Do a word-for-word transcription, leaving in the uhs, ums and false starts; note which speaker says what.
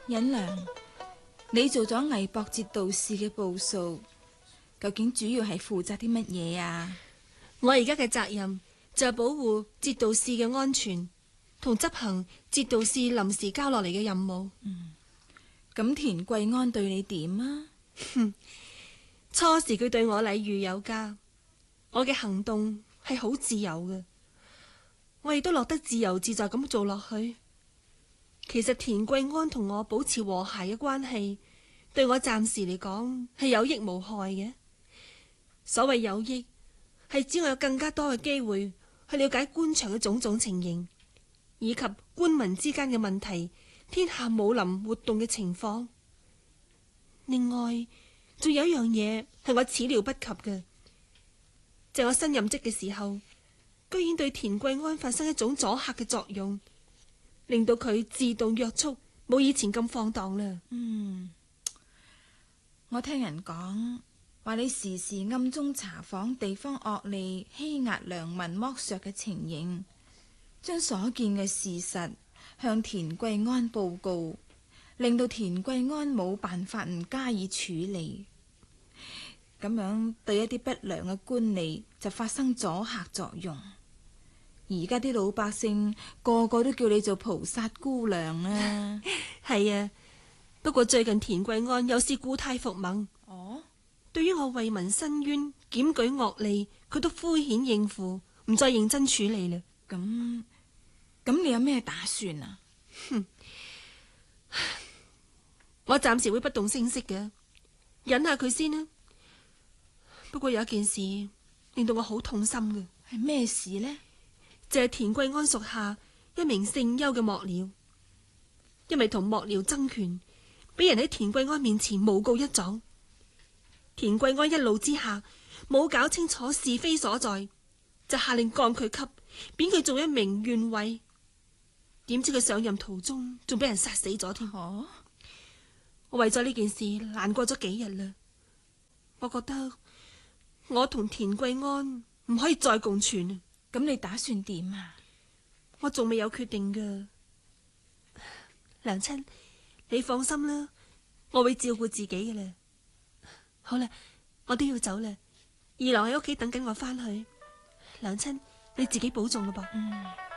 Speaker 1: 忍良，你做咗魏博節度使嘅部屬，究竟主要係負責啲乜嘢啊？
Speaker 2: 我而家嘅責任就係保護節度使嘅安全，同執行節度使臨時交落嚟嘅任務。
Speaker 1: 嗯，咁田貴安對你點啊？
Speaker 2: 哼，初時佢對我禮遇有加，我嘅行動係好自由嘅，我亦都落得自由自在咁做落去。其實田貴安同我保持和諧嘅關係，對我暫時嚟講係有益無害嘅。所謂有益，係指我有更加多嘅機會去了解官場嘅種種情形，以及官民之間嘅問題、天下武林活動嘅情況。另外，仲有一樣嘢係我始料不及嘅，就係我新任職嘅時候，居然對田貴安發生一種阻嚇嘅作用，令到佢自動約束，冇以前咁放蕩啦。
Speaker 1: 嗯，我聽人講話你時時暗中查訪地方惡吏欺壓良民剝削嘅情形，將所見嘅事實向田貴安報告，令到田貴安冇辦法唔加以處理，咁樣對一啲不良嘅官吏就發生阻嚇作用。而家啲老百姓個個都叫你做菩薩姑娘啊！
Speaker 2: 係啊，不過最近田貴安有時故態復萌。
Speaker 1: 哦，
Speaker 2: 對於我為民申冤、檢舉惡吏，佢都敷衍應付，唔再認真處理啦。
Speaker 1: 咁咁你有咩打算啊？
Speaker 2: 哼，我暫時會不動聲色嘅，忍下佢先啦。不過有一件事令到我好痛心嘅。
Speaker 1: 係咩事呢？
Speaker 2: 就係田貴安屬下一名姓邱嘅幕僚，因為同幕僚爭權，俾人喺田貴安面前誣告一狀。田貴安一怒之下，冇搞清楚是非所在，就下令降佢級，貶佢做一名縣尉。點知佢上任途中仲俾人殺死咗添。
Speaker 1: 哦，
Speaker 2: 我為咗呢件事難過咗幾日啦。我覺得我同田貴安唔可以再共存。
Speaker 1: 咁你打算點啊？
Speaker 2: 我仲未有決定噶。娘親，你放心啦，我會照顧自己嘅啦。好啦，我都要走啦。二郎喺屋企等緊我翻去。娘親，你自己保重啦噃。
Speaker 1: 嗯。